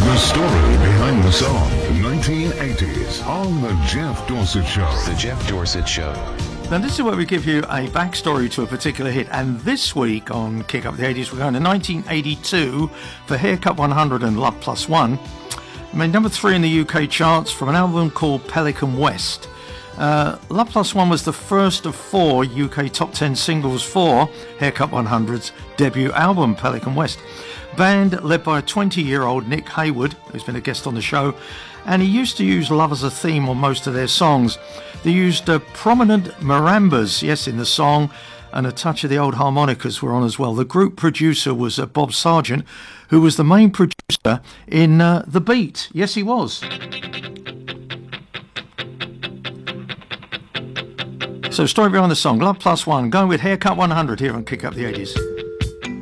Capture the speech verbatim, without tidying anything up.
The story behind the song, nineteen eighties, on The Jeff Dorsett Show. The Jeff Dorsett Show. Now, this is where we give you a backstory to a particular hit. And this week on Kick Up the eighties, we're going to nineteen eighty-two for Haircut one hundred and Love Plus One. I mean, number three in the U K charts from an album called Pelican West. Uh, Love Plus One was the first of four U K top ten singles for Haircut one hundred's debut album, Pelican West. Band led by a twenty-year-old Nick Hayward, who's been a guest on the show, and he used to use love as a theme on most of their songs. They used uh, prominent marimbas, yes, in the song, and a touch of the old harmonicas were on as well. The group producer was uh, Bob Sargent, who was the main producer in uh, The Beat. Yes, he was. So, story behind the song, Love Plus One, going with Haircut one hundred here on Kick Up the eighties.